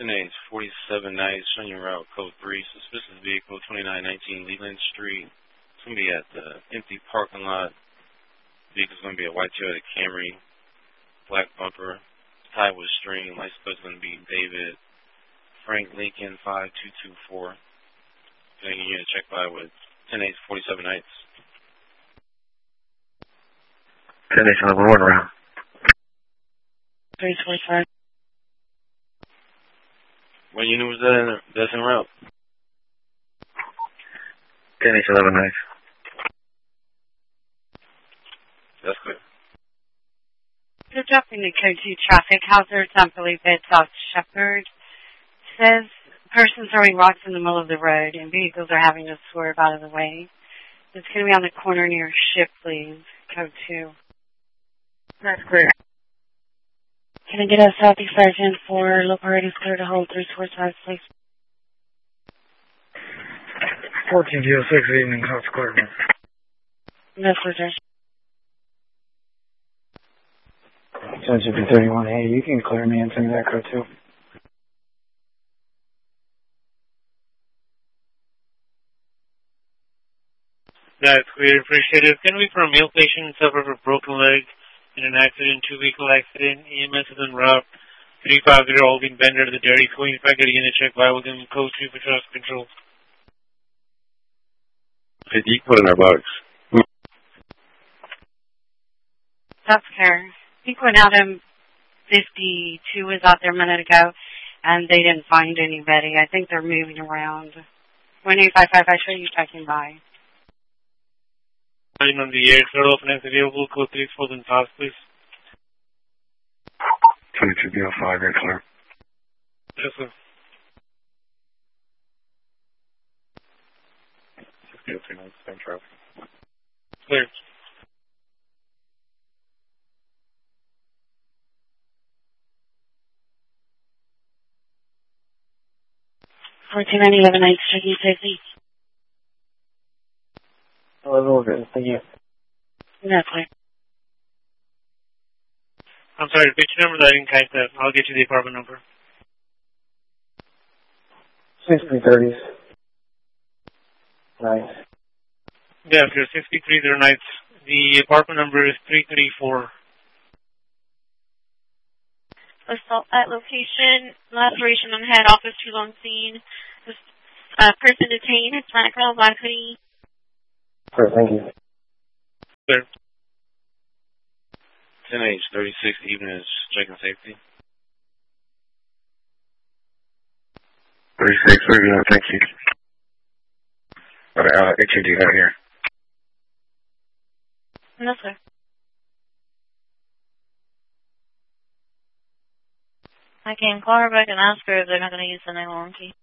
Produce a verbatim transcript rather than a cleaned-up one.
Today's forty-seven nights, showing you route code three, suspicious vehicle, twenty-nine nineteen Leland Street. It's going to be at the empty parking lot. Vehicle's going to be a white Toyota Camry, black bumper, tied with string. License plate's going to be David Frank Lincoln five two two four. Going to get you a check by with ten eight forty-seven nights. ten eight eleven one route. three twenty-five. What unit was that in, that's en route? ten eight eleven nights. That's clear. They're dropping the code two traffic hazards on Felipe South Shepherd. Says person throwing rocks in the middle of the road and vehicles are having to swerve out of the way. It's going to be on the corner near Shipley's, code two. That's clear. Can I get a Southeast Sergeant for local radio clear to hold three four five, please? fourteen oh six evening, House Clear. Yes, sir. So it should be thirty-one. Hey, you can clear me and send me that code too. That's clear. Appreciate it. It's going to be for a male patient suffered a broken leg in an accident, two-vehicle accident. E M S is en route. three five zero, holding Bender to the Dairy Queen. If I get a unit check by with him, code two for traffic control. Did you put in our box? That's fair. I think when Adam fifty-two was out there a minute ago, and they didn't find anybody. I think they're moving around. one eight five five, I show you checking by. On the air, clear off next available, code three four and pass, please. twenty-two B oh five, you're clear. Yes, sir. sixty oh three nine, same traffic. Clear. fourteen nine eleven nine, checking safety. Oh, good. Thank you. That's clear. I'm sorry, pitch number, I didn't catch that. I'll get you the apartment number. sixty thirties. Nice. Yeah, if you're sixty-three, there nights. The apartment number is three thirty-four. Assault at location, laceration on head, office too long seen. This uh, person detained, Hispanic girl, black hoodie. Sure, thank you. Clear. ten H thirty-six evening is checking safety. thirty-six, thirty-nine, thank you. Alright, uh, H U D right here. No, sir. I can call her back and ask her if they're not going to use the nine one one key.